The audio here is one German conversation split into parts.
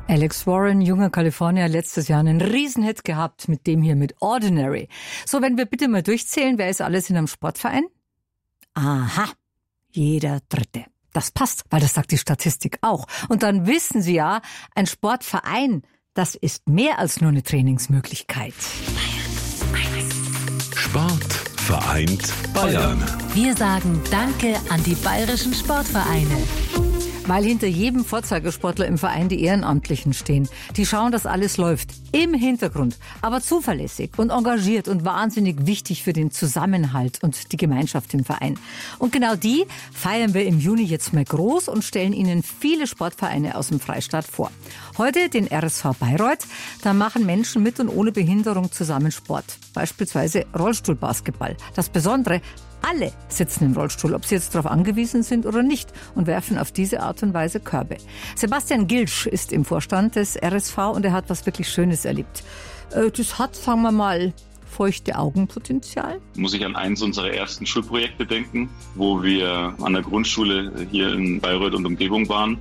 Alex Warren, junger Kalifornier, letztes Jahr einen Riesenhit gehabt mit dem hier, mit Ordinary. So, wenn wir bitte mal durchzählen, wer ist alles in einem Sportverein? Aha, jeder Dritte. Das passt, weil das sagt die Statistik auch. Und dann wissen Sie ja, ein Sportverein, das ist mehr als nur eine Trainingsmöglichkeit. Sport vereint Bayern. Wir sagen Danke an die bayerischen Sportvereine. Weil hinter jedem Vorzeigesportler im Verein die Ehrenamtlichen stehen. Die schauen, dass alles läuft. Im Hintergrund. Aber zuverlässig und engagiert und wahnsinnig wichtig für den Zusammenhalt und die Gemeinschaft im Verein. Und genau die feiern wir im Juni jetzt mal groß und stellen Ihnen viele Sportvereine aus dem Freistaat vor. Heute den RSV Bayreuth. Da machen Menschen mit und ohne Behinderung zusammen Sport. Beispielsweise Rollstuhlbasketball. Das Besondere: alle sitzen im Rollstuhl, ob sie jetzt darauf angewiesen sind oder nicht, und werfen auf diese Art und Weise Körbe. Sebastian Gilsch ist im Vorstand des RSV und er hat was wirklich Schönes erlebt. Das hat, sagen wir mal, feuchte Augenpotenzial. Muss ich an eins unserer ersten Schulprojekte denken, wo wir an der Grundschule hier in Bayreuth und Umgebung waren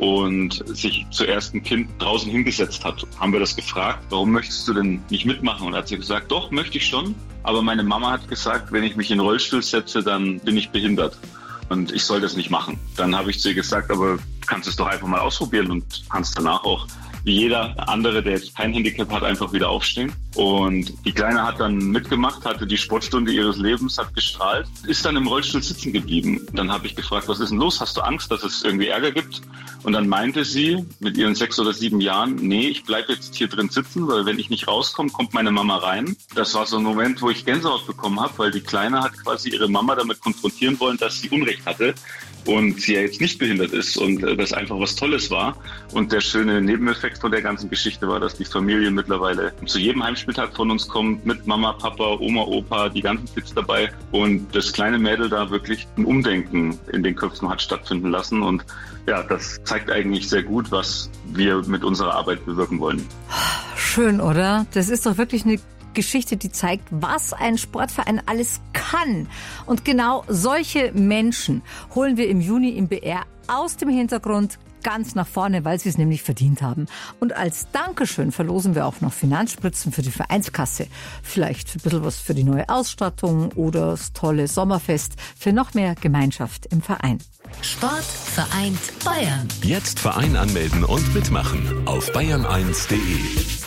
und sich zuerst ein Kind draußen hingesetzt hat. Haben wir das gefragt, warum möchtest du denn nicht mitmachen? Und hat sie gesagt, doch, möchte ich schon. Aber meine Mama hat gesagt, wenn ich mich in den Rollstuhl setze, dann bin ich behindert. Und ich soll das nicht machen. Dann habe ich zu ihr gesagt, aber du kannst es doch einfach mal ausprobieren und kannst danach auch, wie jeder andere, der jetzt kein Handicap hat, einfach wieder aufstehen. Und die Kleine hat dann mitgemacht, hatte die Sportstunde ihres Lebens, hat gestrahlt, ist dann im Rollstuhl sitzen geblieben. Dann habe ich gefragt, was ist denn los? Hast du Angst, dass es irgendwie Ärger gibt? Und dann meinte sie mit ihren 6 oder 7 Jahren, nee, ich bleibe jetzt hier drin sitzen, weil wenn ich nicht rauskomme, kommt meine Mama rein. Das war so ein Moment, wo ich Gänsehaut bekommen habe, weil die Kleine hat quasi ihre Mama damit konfrontieren wollen, dass sie Unrecht hatte und sie ja jetzt nicht behindert ist und das einfach was Tolles war. Und der schöne Nebeneffekt von der ganzen Geschichte war, dass die Familie mittlerweile zu jedem Heimspieltag von uns kommt, mit Mama, Papa, Oma, Opa, die ganzen Kids dabei, und das kleine Mädel da wirklich ein Umdenken in den Köpfen hat stattfinden lassen. Und ja, das zeigt eigentlich sehr gut, was wir mit unserer Arbeit bewirken wollen. Schön, oder? Das ist doch wirklich eine Geschichte, die zeigt, was ein Sportverein alles kann. Und genau solche Menschen holen wir im Juni im BR aus dem Hintergrund ganz nach vorne, weil sie es nämlich verdient haben. Und als Dankeschön verlosen wir auch noch Finanzspritzen für die Vereinskasse. Vielleicht ein bisschen was für die neue Ausstattung oder das tolle Sommerfest für noch mehr Gemeinschaft im Verein. Sport vereint Bayern. Jetzt Verein anmelden und mitmachen auf bayern1.de.